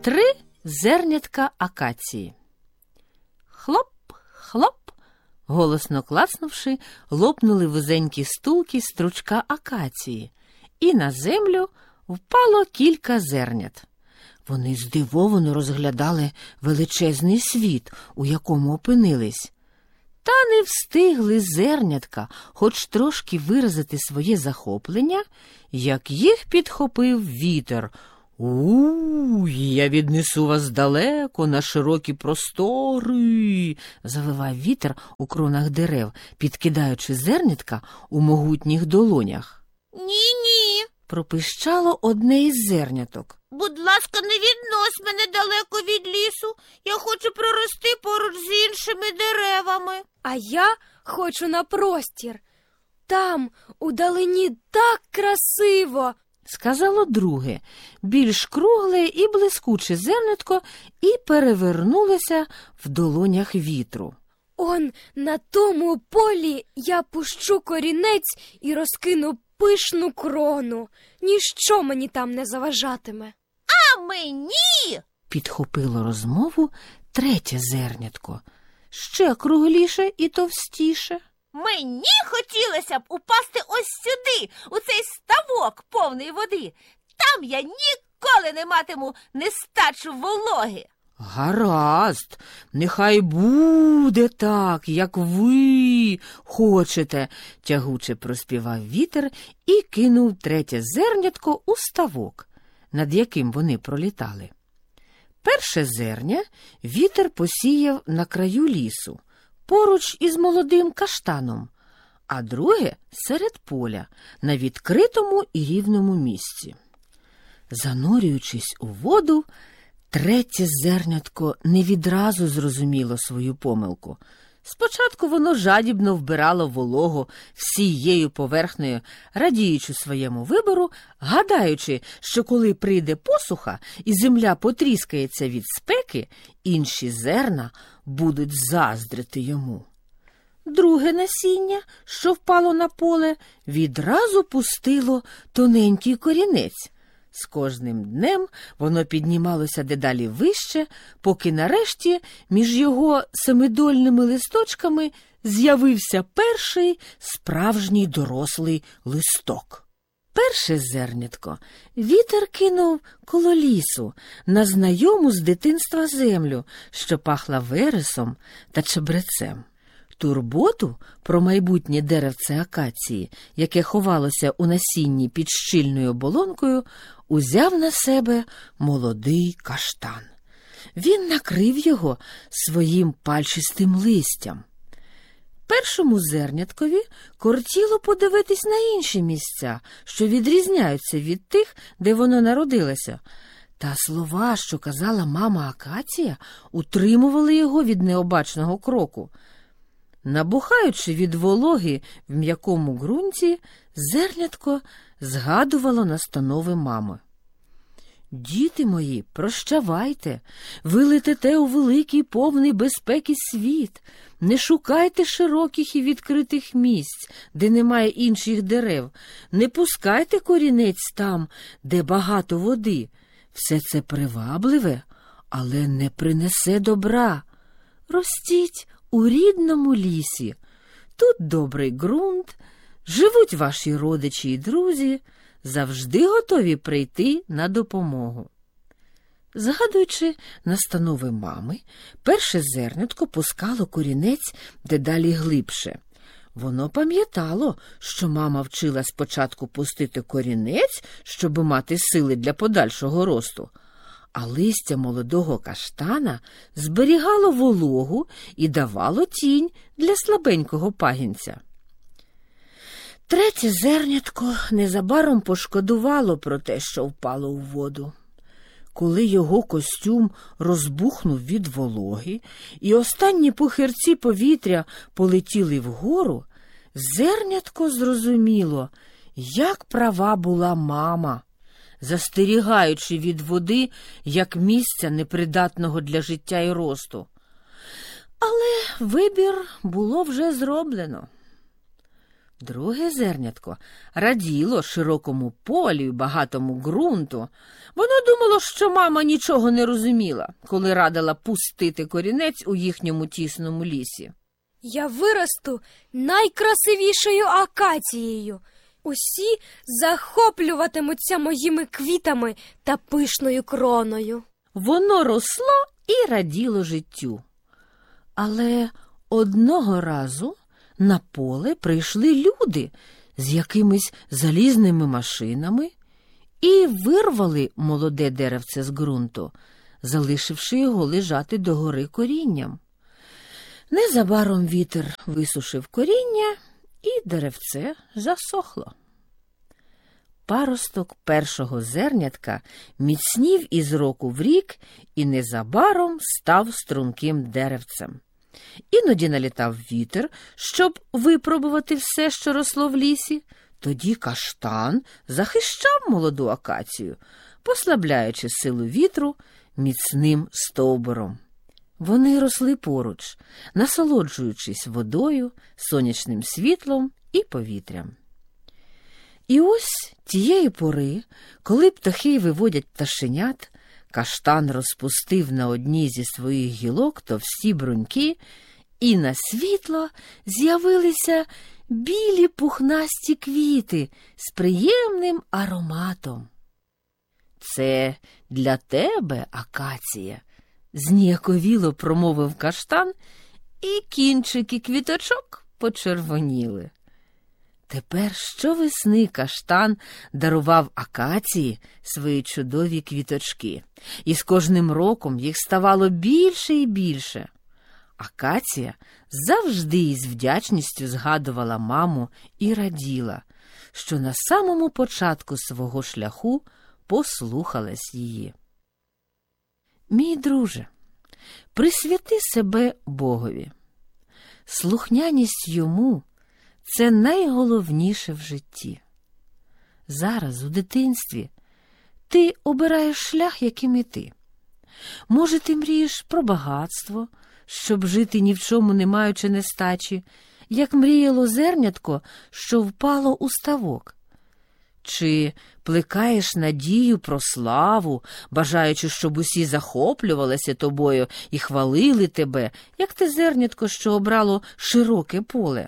3 зернятка акації. Хлоп, хлоп, голосно клацнувши, лопнули вузенькі стулки стручка акації, і на землю впало кілька зернят. Вони здивовано розглядали величезний світ, у якому опинились. Та не встигли зернятка хоч трошки виразити своє захоплення, як їх підхопив вітер. Я віднесу вас далеко на широкі простори, завивав вітер у кронах дерев, підкидаючи зернятка у могутніх долонях. Ні-ні, Пропищало одне із зерняток. будь ласка, не віднось мене далеко від лісу. Я хочу прорости поруч з іншими деревами. А я хочу на простір. Там, удалині, так красиво. Сказало друге, більш кругле і блискуче зернятко, і перевернулося в долонях вітру. Он на тому полі я пущу корінець і розкину пишну крону. Ніщо мені там не заважатиме. А мені? Підхопило розмову третє зернятко, ще кругліше і товстіше. Мені хотілося б упасти ось сюди, у цей ставок повний води. Там я ніколи не матиму нестачу вологи. Гаразд, нехай буде так, як ви хочете, тягуче проспівав вітер і кинув третє зернятко у ставок, над яким вони пролітали. Перше зерня вітер посіяв на краю лісу, поруч із молодим каштаном, а друге – серед поля, на відкритому і рівному місці. Занурюючись у воду, третє зернятко не відразу зрозуміло свою помилку. Спочатку воно жадібно вбирало вологу всією поверхнею, радіючи своєму вибору, гадаючи, що коли прийде посуха і земля потріскається від спеки, інші зерна будуть заздрити йому. Друге насіння, що впало на поле, відразу пустило тоненький корінець. З кожним днем воно піднімалося дедалі вище, поки нарешті між його семидольними листочками з'явився перший справжній дорослий листок. Перше зернятко вітер кинув коло лісу на знайому з дитинства землю, що пахла вересом та чебрецем. Турботу про майбутнє деревце акації, яке ховалося у насінні під щільною оболонкою, узяв на себе молодий каштан. Він накрив його своїм пальчистим листям. Першому зерняткові кортіло подивитись на інші місця, що відрізняються від тих, де воно народилося. Та слова, що казала мама акація, утримували його від необачного кроку. Набухаючи від вологи в м'якому ґрунті, зернятко згадувало настанови мами. «Діти мої, прощавайте, ви летите у великий повний безпеки світ, не шукайте широких і відкритих місць, де немає інших дерев, не пускайте корінець там, де багато води. Все це привабливе, але не принесе добра. Ростіть у рідному лісі. Тут добрий ґрунт, живуть ваші родичі і друзі, завжди готові прийти на допомогу». Згадуючи настанови мами, перше зернятко пускало корінець дедалі глибше. Воно пам'ятало, що мама вчила спочатку пустити корінець, щоб мати сили для подальшого росту, а листя молодого каштана зберігало вологу і давало тінь для слабенького пагінця. Третє зернятко незабаром пошкодувало про те, що впало у воду. Коли його костюм розбухнув від вологи і останні пухирці повітря полетіли вгору, зернятко зрозуміло, як права була мама, застерігаючи від води як місця непридатного для життя і росту. Але вибір було вже зроблено. Друге зернятко раділо широкому полю й багатому ґрунту. Воно думало, що мама нічого не розуміла, коли радила пустити корінець у їхньому тісному лісі. Я виросту найкрасивішою акацією. Усі захоплюватимуться моїми квітами та пишною кроною. Воно росло і раділо життю. Але одного разу на поле прийшли люди з якимись залізними машинами і вирвали молоде деревце з ґрунту, залишивши його лежати догори корінням. Незабаром вітер висушив коріння, і деревце засохло. Паросток першого зернятка міцнів із року в рік і незабаром став струнким деревцем. Іноді налітав вітер, щоб випробувати все, що росло в лісі. Тоді каштан захищав молоду акацію, послабляючи силу вітру міцним стовбуром. Вони росли поруч, насолоджуючись водою, сонячним світлом і повітрям. І ось тієї пори, коли птахи виводять пташенят, каштан розпустив на одній зі своїх гілок товсті бруньки, і на світло з'явилися білі пухнасті квіти з приємним ароматом. «Це для тебе, акація», – зніяковіло промовив каштан, і кінчики квіточок почервоніли. Тепер щовесни каштан дарував акації свої чудові квіточки, і з кожним роком їх ставало більше і більше. Акація завжди із вдячністю згадувала маму і раділа, що на самому початку свого шляху послухалась її. Мій друже, присвяти себе Богові. Слухняність йому – це найголовніше в житті. Зараз, у дитинстві, ти обираєш шлях, яким іти. Може, ти мрієш про багатство, щоб жити ні в чому не маючи нестачі, як мріяло зернятко, що впало у ставок. Чи плекаєш надію про славу, бажаючи, щоб усі захоплювалися тобою і хвалили тебе, як те зернятко, що обрало широке поле?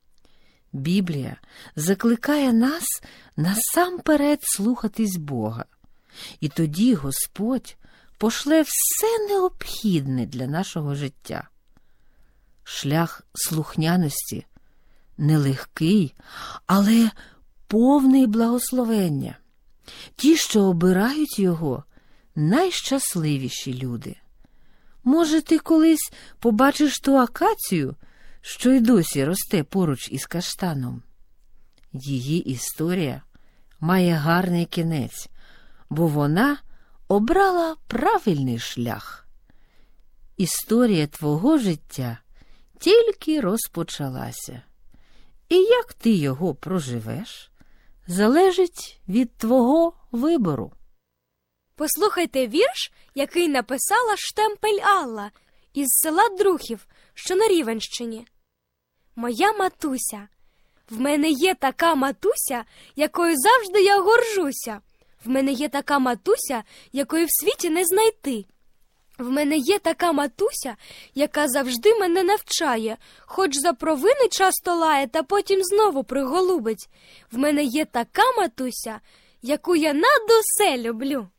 Біблія закликає нас насамперед слухатись Бога. І тоді Господь пошле все необхідне для нашого життя. Шлях слухняності нелегкий, але повний благословення. Ті, що обирають його, найщасливіші люди. Може, ти колись побачиш ту акацію, що й досі росте поруч із каштаном. Її історія має гарний кінець, бо вона обрала правильний шлях. Історія твого життя тільки розпочалася. І як ти його проживеш, залежить від твого вибору. Послухайте вірш, який написала Штемпель Алла із села Друхів, що на Рівенщині. Моя матуся. В мене є така матуся, якою завжди я горжуся. В мене є така матуся, якої в світі не знайти. В мене є така матуся, яка завжди мене навчає, хоч за провини часто лає, та потім знову приголубить. В мене є така матуся, яку я над усе люблю.